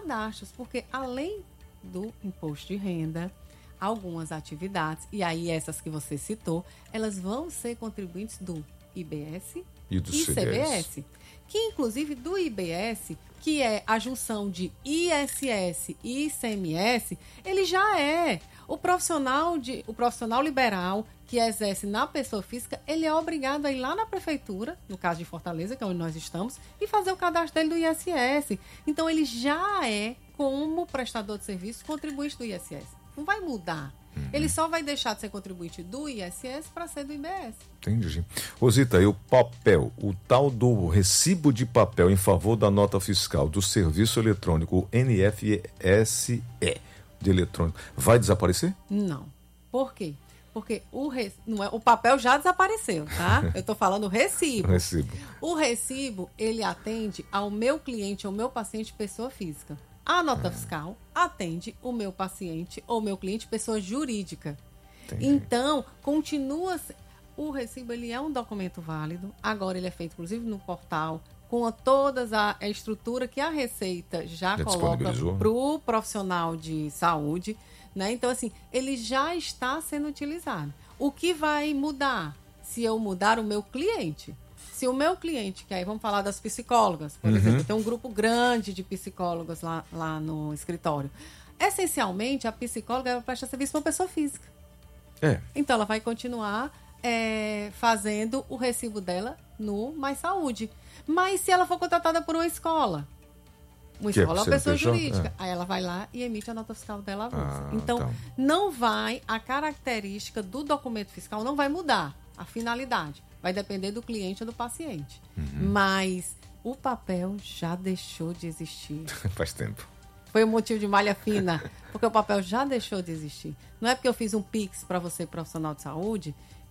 cadastros, porque além do imposto de renda, algumas atividades, e aí essas que você citou, elas vão ser contribuintes do IBS e do CBS. Que inclusive do IBS, que é a junção de ISS e ICMS, ele já é. O profissional liberal que exerce na pessoa física, ele é obrigado a ir lá na prefeitura, no caso de Fortaleza, que é onde nós estamos, e fazer o cadastro dele do ISS. Então, ele já é, como prestador de serviço, contribuinte do ISS. Não vai mudar. Ele só vai deixar de ser contribuinte do ISS para ser do IBS. Entendi. Rosita, e o papel, o tal do recibo de papel em favor da nota fiscal do serviço eletrônico NFSE de eletrônico, vai desaparecer? Não. Por quê? Porque o papel já desapareceu, tá? Eu estou falando o recibo. O recibo, ele atende ao meu cliente, ao meu paciente, pessoa física. A nota fiscal atende o meu paciente ou meu cliente, pessoa jurídica. Entendi. Então, continua... O recibo, ele é um documento válido. Agora, ele é feito, inclusive, no portal, com toda a estrutura que a Receita já coloca para o profissional de saúde, né? Então, assim, ele já está sendo utilizado. O que vai mudar? Se eu mudar o meu cliente. Se o meu cliente, que aí vamos falar das psicólogas, por exemplo, tem um grupo grande de psicólogas lá no escritório. Essencialmente, a psicóloga vai prestar serviço para uma pessoa física. Então, ela vai continuar fazendo o recibo dela no Mais Saúde. Mas se ela for contratada por uma escola é uma pessoa jurídica, aí ela vai lá e emite a nota fiscal dela avulsa. Então, não vai, a característica do documento fiscal não vai mudar, a finalidade. Vai depender do cliente ou do paciente. Mas o papel já deixou de existir. Faz tempo. Foi um motivo de malha fina, porque o papel já deixou de existir. Não é porque eu fiz um Pix para você, profissional de saúde,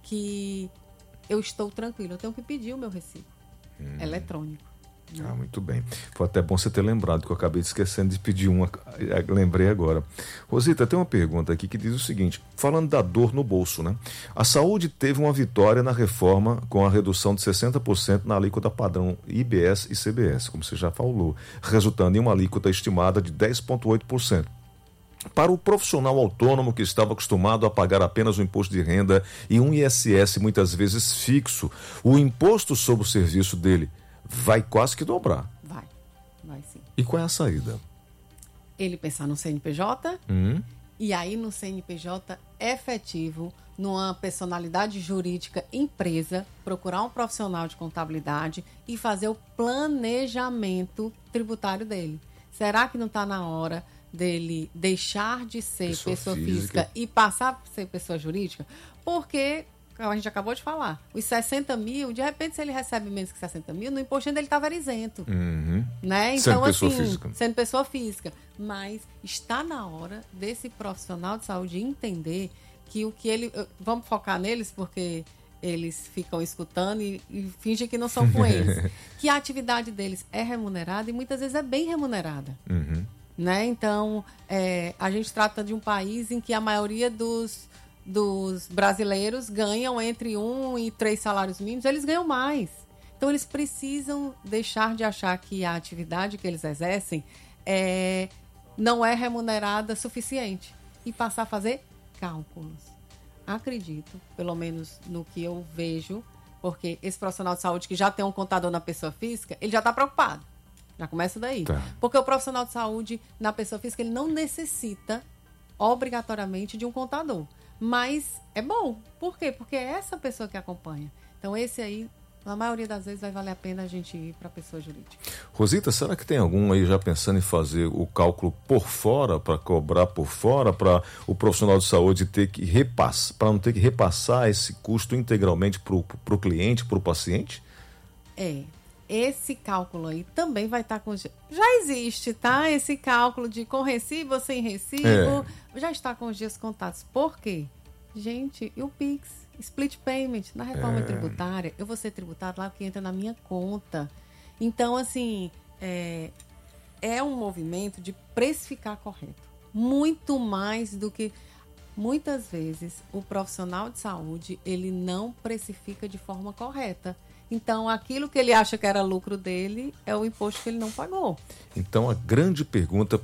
que eu estou tranquilo. Eu tenho que pedir o meu recibo eletrônico. Muito bem. Foi até bom você ter lembrado, que eu acabei esquecendo de pedir uma. Lembrei agora. Rosita, tem uma pergunta aqui que diz o seguinte, falando da dor no bolso, né? A saúde teve uma vitória na reforma com a redução de 60% na alíquota padrão IBS e CBS, como você já falou, resultando em uma alíquota estimada de 10,8%. Para o profissional autônomo que estava acostumado a pagar apenas o imposto de renda e um ISS muitas vezes fixo, o imposto sobre o serviço dele vai quase que dobrar. Vai sim. E qual é a saída? Ele pensar no CNPJ e aí no CNPJ efetivo, numa personalidade jurídica empresa, procurar um profissional de contabilidade e fazer o planejamento tributário dele. Será que não está na hora dele deixar de ser pessoa física e passar a ser pessoa jurídica? Porque... a gente acabou de falar, os 60 mil, de repente, se ele recebe menos que 60 mil, no imposto ele estava isento. Né? Então, sendo pessoa física. Mas está na hora desse profissional de saúde entender que o que ele... Vamos focar neles, porque eles ficam escutando e fingem que não são com eles. Que a atividade deles é remunerada e muitas vezes é bem remunerada. Né? Então, a gente trata de um país em que a maioria dos brasileiros ganham entre 1 e 3 salários mínimos, eles ganham mais. Então, eles precisam deixar de achar que a atividade que eles exercem não é remunerada suficiente e passar a fazer cálculos. Acredito, pelo menos no que eu vejo, porque esse profissional de saúde que já tem um contador na pessoa física, ele já está preocupado. Já começa daí. Porque o profissional de saúde na pessoa física, ele não necessita obrigatoriamente de um contador. Mas é bom. Por quê? Porque é essa pessoa que acompanha. Então, esse aí, na maioria das vezes, vai valer a pena a gente ir para a pessoa jurídica. Rosita, será que tem algum aí já pensando em fazer o cálculo por fora, para cobrar por fora, para o profissional de saúde ter que repassar, para não ter que repassar esse custo integralmente para o cliente, para o paciente? Esse cálculo aí também vai estar com... Já existe, tá? Esse cálculo de com recibo ou sem recibo, já está com os dias contados. Por quê? Gente, e o Pix? Split Payment, na reforma tributária, eu vou ser tributado lá porque entra na minha conta. Então, assim, é um movimento de precificar correto. Muito mais do que... Muitas vezes, o profissional de saúde, ele não precifica de forma correta. Então, aquilo que ele acha que era lucro dele é o imposto que ele não pagou. Então, a grande pergunta